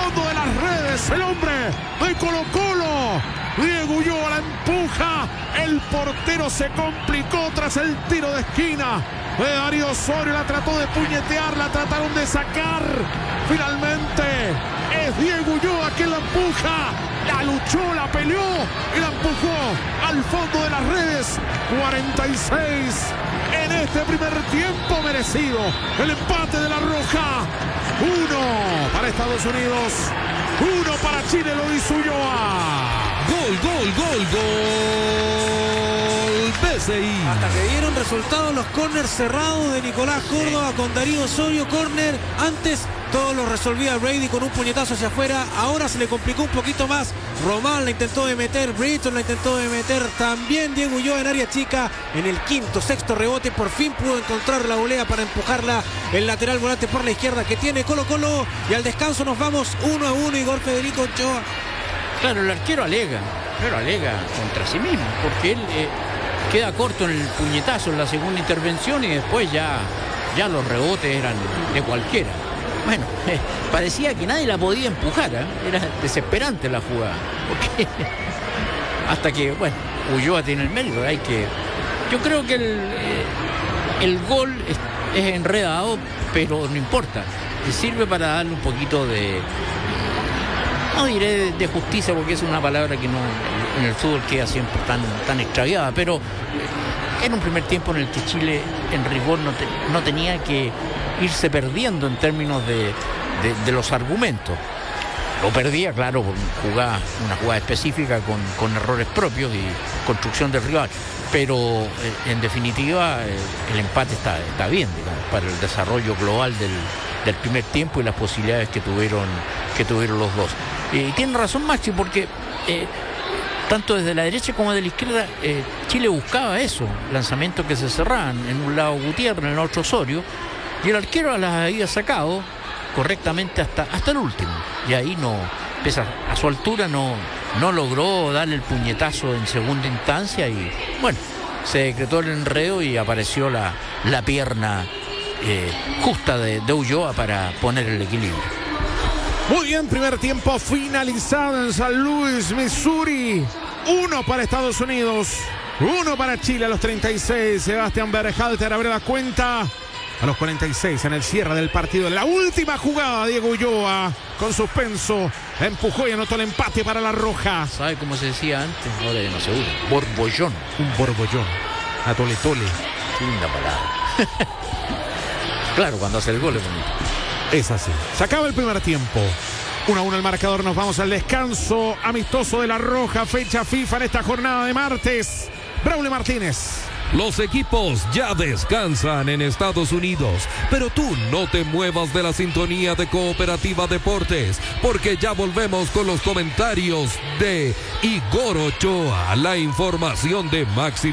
fondo de las redes, el hombre de Colo-Colo. Diego Ulloa la empuja. El portero se complicó tras el tiro de esquina de Darío Osorio. La trató de puñetear, la trataron de sacar. Finalmente es Diego Ulloa quien la empuja. La luchó, la peleó y la empujó al fondo de las redes. 46 en este primer tiempo merecido. El empate de la Roja. 1 para Estados Unidos, 1 para Chile, lo hizo Ulloa. Gol, gol, gol, gol. BCI. Hasta que dieron resultados los córners cerrados de Nicolás Córdoba con Darío Osorio. Córner, antes todo lo resolvía Brady con un puñetazo hacia afuera. Ahora se le complicó un poquito más. Román la intentó de meter, Britton la intentó de meter. También Diego Ulloa en área chica. En el quinto, sexto rebote por fin pudo encontrar la volea para empujarla el lateral volante por la izquierda que tiene Colo-Colo. Y al descanso nos vamos 1-1. Igor Federico Ochoa. Claro, el arquero alega contra sí mismo, porque él queda corto en el puñetazo en la segunda intervención y después ya los rebotes eran de cualquiera. Bueno, parecía que nadie la podía empujar, ¿eh? Era desesperante la jugada, porque hasta que, bueno, Ulloa tiene el mérito, yo creo que el gol es enredado, pero no importa, sirve para darle un poquito no diré de justicia, porque es una palabra que no en el fútbol queda siempre tan extraviada, pero era un primer tiempo en el que Chile en rigor no tenía que irse perdiendo en términos de los argumentos. Lo perdía, claro, por una jugada específica con errores propios y construcción del rival, pero en definitiva el empate está bien, digamos, para el desarrollo global del primer tiempo y las posibilidades que tuvieron los dos. Y tiene razón Maxi, porque tanto desde la derecha como de la izquierda Chile buscaba eso, lanzamientos que se cerraban, en un lado Gutiérrez, en el otro Osorio, y el arquero las había sacado correctamente hasta el último, y ahí pese a su altura no logró darle el puñetazo en segunda instancia, y bueno, se decretó el enredo y apareció la pierna justa de Ulloa para poner el equilibrio. Muy bien, primer tiempo finalizado en San Luis, Missouri. 1 para Estados Unidos, 1 para Chile a los 36. Sebastián Berhalter abre la cuenta a los 46 en el cierre del partido. En la última jugada, Diego Ulloa con suspenso empujó y anotó el empate para la Roja. ¿Sabe cómo se decía antes? Ahora ya no se usa. Borbollón. Un borbollón. A tole tole. Linda palabra. Claro, cuando hace el gol es bonito. Es así. Se acaba el primer tiempo. 1-1 el marcador. Nos vamos al descanso amistoso de la Roja. Fecha FIFA en esta jornada de martes. Braulio Martínez. Los equipos ya descansan en Estados Unidos, pero tú no te muevas de la sintonía de Cooperativa Deportes, porque ya volvemos con los comentarios de Igor Ochoa, la información de Maxi